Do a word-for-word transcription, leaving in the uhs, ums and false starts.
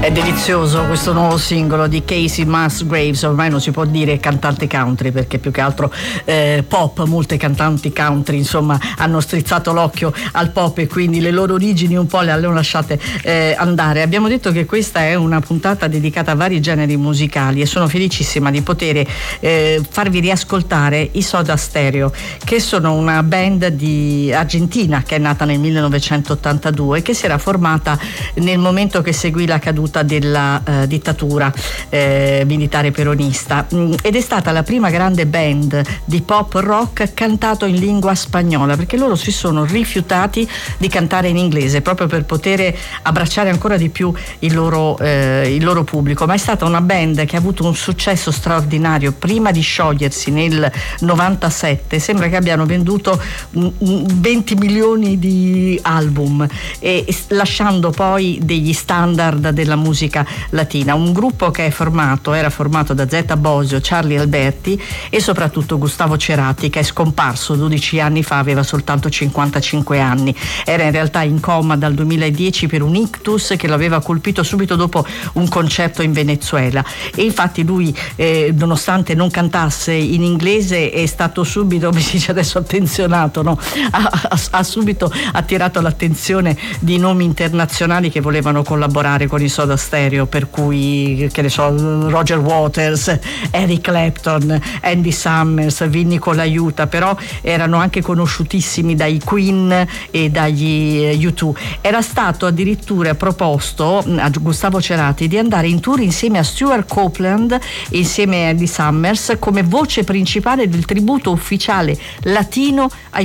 È delizioso questo nuovo singolo di Kacey Musgraves, ormai non si può dire cantante country perché più che altro eh, pop, molte cantanti country insomma hanno strizzato l'occhio al pop e quindi le loro origini un po' le hanno lasciate eh, andare. Abbiamo detto che questa è una puntata dedicata a vari generi musicali e sono felicissima di poter eh, farvi riascoltare i Soda Stereo, che sono una band di argentina che è nata nel millenovecentottantadue e che si era formata nel momento che seguì la caduta della eh, dittatura eh, militare peronista, mm, ed è stata la prima grande band di pop rock cantato in lingua spagnola, perché loro si sono rifiutati di cantare in inglese proprio per poter abbracciare ancora di più il loro, eh, il loro pubblico. Ma è stata una band che ha avuto un successo straordinario. Prima di sciogliersi nel novantasette sembra che abbiano venduto venti milioni di album, e lasciando poi degli standard della musica latina. Un gruppo che è formato, era formato da Zeta Bosio, Charlie Alberti e soprattutto Gustavo Cerati, che è scomparso dodici anni fa, aveva soltanto cinquantacinque anni. Era in realtà in coma dal duemiladieci per un ictus che l'aveva colpito subito dopo un concerto in Venezuela, e infatti lui eh, nonostante non cantasse in inglese è stato subito, come si dice adesso, attenzionato, no? ha, ha, ha subito attirato l'attenzione di nomi internazionali che volevano collaborare con i Soda Stereo, per cui che ne so, Roger Waters, Eric Clapton, Andy Summers, Vinny Colaiuta, però erano anche conosciutissimi dai Queen e dagli U due. Era stato addirittura proposto a Gustavo Cerati di andare in tour insieme a Stuart Copeland e insieme a Andy Summers come voce principale del tributo ufficiale latino ai